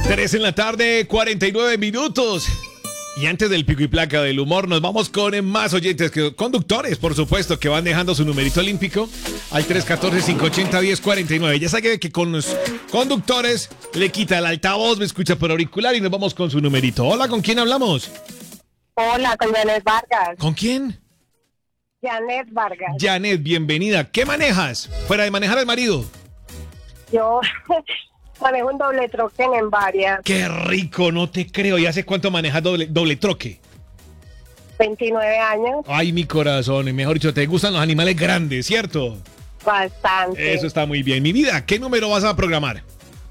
3 en la tarde, 49 minutos. Y antes del pico y placa del humor, nos vamos con más oyentes, conductores, por supuesto, que van dejando su numerito olímpico al 314-580-1049. Ya sabe que con los conductores le quita el altavoz, me escucha por auricular y nos vamos con su numerito. Hola, ¿con quién hablamos? Hola, con Janet Vargas. ¿Con quién? Janet Vargas. Janet, bienvenida. ¿Qué manejas? Fuera de manejar al marido. Yo manejo un doble troque en varias. Qué rico, no te creo. ¿Y hace cuánto manejas doble troque? 29 años. Ay, mi corazón. Mejor dicho, te gustan los animales grandes, ¿cierto? Bastante. Eso está muy bien. Mi vida, ¿qué número vas a programar?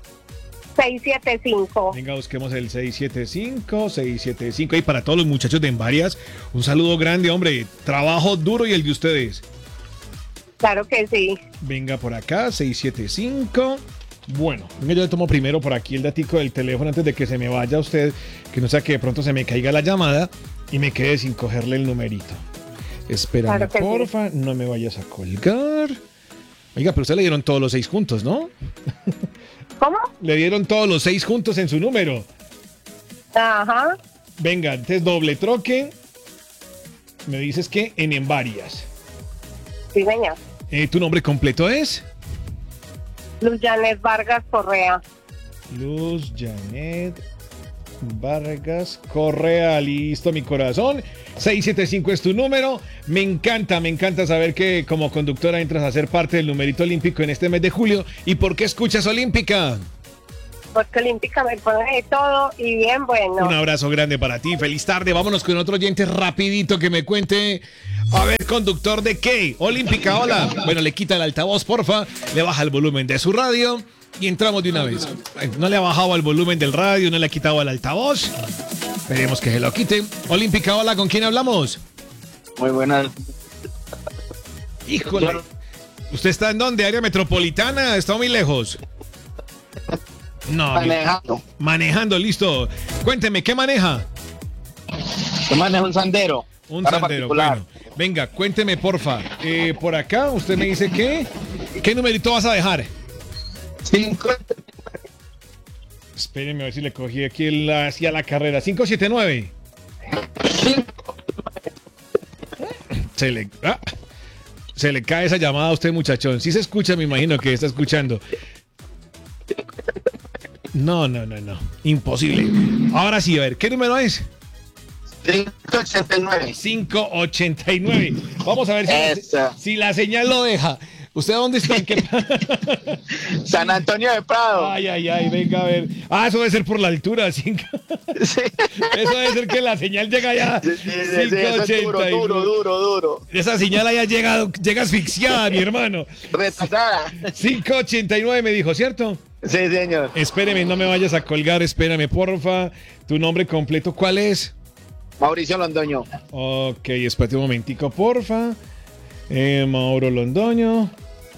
675. Venga, busquemos el 675. Y para todos los muchachos de Envarias, un saludo grande, hombre. Trabajo duro y el de ustedes. Claro que sí. Venga por acá, 675. Bueno, venga, yo le tomo primero por aquí el datico del teléfono antes de que se me vaya usted, que no sea que de pronto se me caiga la llamada y me quede sin cogerle el numerito. Espérame, claro porfa, sí. No me vayas a colgar. Oiga, pero usted le dieron todos los 6 juntos, ¿no? ¿Cómo? Le dieron todos los 6 juntos en su número. Ajá. Venga, antes doble troque. Me dices que en Envarias. Sí, señor. ¿Tu nombre completo es? Luz Janet Vargas Correa. Luz Janet Vargas Correa, listo mi corazón. 675 es tu número. Me encanta saber que como conductora entras a ser parte del numerito olímpico en este mes de julio. ¿Y por qué escuchas Olímpica? Porque Olímpica me pone de todo y bien bueno. Un abrazo grande para ti, feliz tarde. Vámonos con otro oyente rapidito que me cuente. A ver, conductor de qué? Olímpica, hola. Bueno, le quita el altavoz, porfa. Le baja el volumen de su radio y entramos de una vez. No le ha bajado el volumen del radio, no le ha quitado el altavoz. Esperemos que se lo quite. Olímpica, hola, ¿con quién hablamos? Muy buenas. Híjole. ¿Usted está en dónde? ¿Área metropolitana? ¿Está muy lejos? No. Manejando. Manejando, listo. Cuénteme, ¿qué maneja? Yo manejo un Sandero. Un para Sandero, particular. bueno. Venga, cuénteme, porfa. Por acá, usted me dice que... ¿Qué numerito vas a dejar? 5. Espérenme a ver si le cogí aquí hacia la carrera. 579. Se le cae esa llamada a usted, muchachón. Sí se escucha, me imagino que está escuchando. No. Imposible. Ahora sí, a ver, ¿qué número es? 589. 589. Vamos a ver si la señal lo deja. ¿Usted dónde está? San Antonio de Prado. Ay, venga a ver. Eso debe ser por la altura. Sí. Eso debe ser que la señal llega ya. Sí, eso es duro. Esa señal ya llega asfixiada, mi hermano. Retrasada. 589 me dijo, ¿cierto? Sí, señor. Espéreme, no me vayas a colgar, espérame, porfa. ¿Tu nombre completo cuál es? Mauricio Londoño. Ok, espérate un momentico, porfa. Mauro Londoño.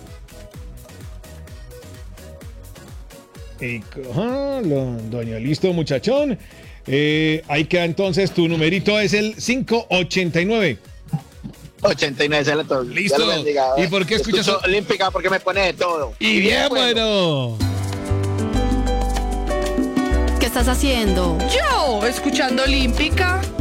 Londoño, listo, muchachón. Ahí queda entonces, tu numerito es el 589. 89, se todo. Listo. ¿Y por qué escuchas Olímpica? Porque me pone de todo. Y bien bueno. ¿Qué estás haciendo? Yo, escuchando Olímpica.